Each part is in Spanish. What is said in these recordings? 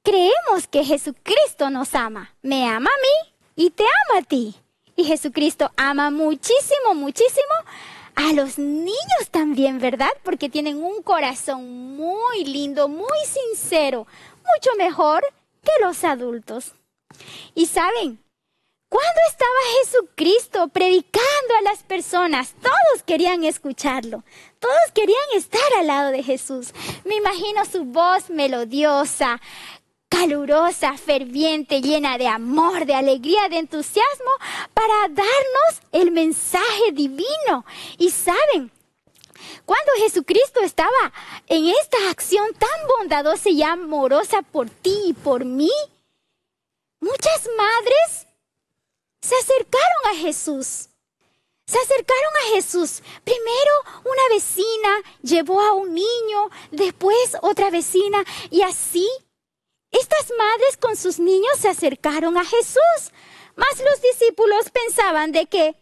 creemos que Jesucristo nos ama. Me ama a mí y te ama a ti. Y Jesucristo ama muchísimo, muchísimo a los niños también, ¿verdad? Porque tienen un corazón muy lindo, muy sincero, mucho mejor que los adultos. Y ¿saben? Cuando estaba Jesucristo predicando a las personas, todos querían escucharlo. Todos querían estar al lado de Jesús. Me imagino su voz melodiosa, calurosa, ferviente, llena de amor, de alegría, de entusiasmo, para darnos el mensaje divino. Y ¿saben? Cuando Jesucristo estaba en esta acción tan bondadosa y amorosa por ti y por mí, muchas madres se acercaron a Jesús. Se acercaron a Jesús. Primero una vecina llevó a un niño, después otra vecina, y así estas madres con sus niños se acercaron a Jesús. Mas los discípulos pensaban de que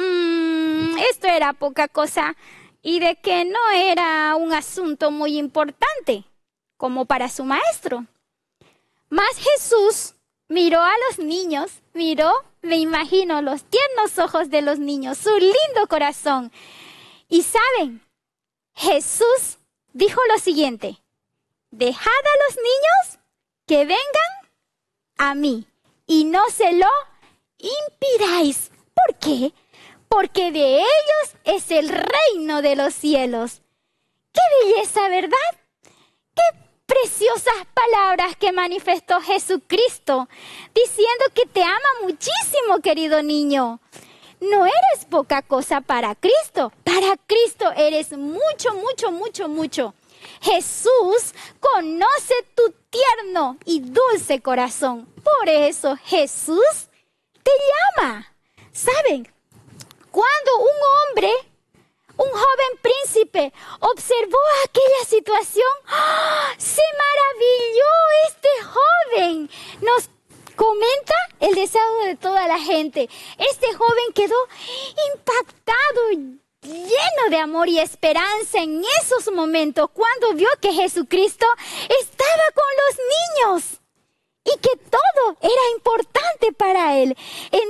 esto era poca cosa y de que no era un asunto muy importante como para su maestro. Mas Jesús miró a los niños, me imagino los tiernos ojos de los niños, su lindo corazón. Y ¿saben? Jesús dijo lo siguiente: dejad a los niños que vengan a mí y no se lo impidáis. ¿Por qué? Porque de ellos es el reino de los cielos. ¡Qué belleza!, ¿verdad? ¡Qué preciosas palabras que manifestó Jesucristo, diciendo que te ama muchísimo, querido niño! No eres poca cosa para Cristo. Para Cristo eres mucho, mucho, mucho, mucho. Jesús conoce tu tierno y dulce corazón. Por eso Jesús te llama. ¿Saben? Cuando un hombre, un joven príncipe, observó aquella situación, ¡oh!, se maravilló este joven. Nos comenta el deseo de toda la gente. Este joven quedó impactado, lleno de amor y esperanza en esos momentos cuando vio que Jesucristo estaba con los niños y que todo era importante para él.